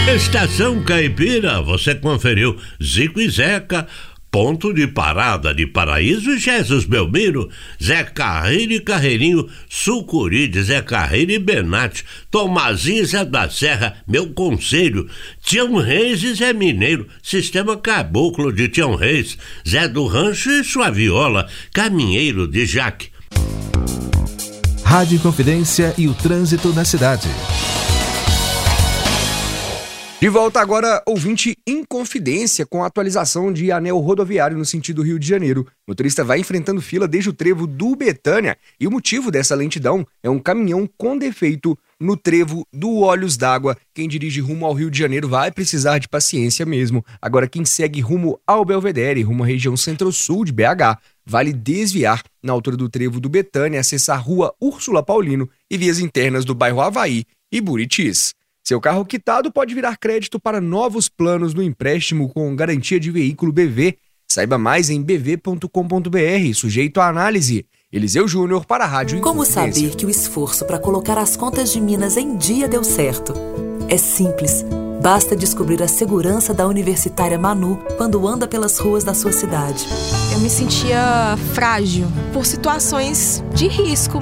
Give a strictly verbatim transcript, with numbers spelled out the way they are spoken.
Estação Caipira, você conferiu Zico e Zeca, Ponto de Parada de Paraíso, Jesus Belmiro, Zé Carreiro e Carreirinho, Sucuri de Zé Carreiro e Benate, Tomazinho Zé da Serra, Meu Conselho, Tião Reis e Zé Mineiro, Sistema Caboclo de Tião Reis, Zé do Rancho e sua viola, Caminheiro de Jaque. Rádio Inconfidência e o trânsito na cidade. De volta agora, ouvinte Inconfidência, com a atualização de anel rodoviário no sentido Rio de Janeiro. O motorista vai enfrentando fila desde o trevo do Betânia e o motivo dessa lentidão é um caminhão com defeito no trevo do Olhos d'Água. Quem dirige rumo ao Rio de Janeiro vai precisar de paciência mesmo. Agora, quem segue rumo ao Belvedere, rumo à região centro-sul de B H, vale desviar na altura do trevo do Betânia, acessar a rua Úrsula Paulino e vias internas do bairro Havaí e Buritis. Seu carro quitado pode virar crédito para novos planos no empréstimo com garantia de veículo B V. Saiba mais em b v ponto com ponto b r, sujeito à análise. Eliseu Júnior para a Rádio Como Inconfidência. saber que o esforço para colocar as contas de Minas em dia deu certo? É simples. Basta descobrir a segurança da Universitária Manu quando anda pelas ruas da sua cidade. Eu me sentia frágil por situações de risco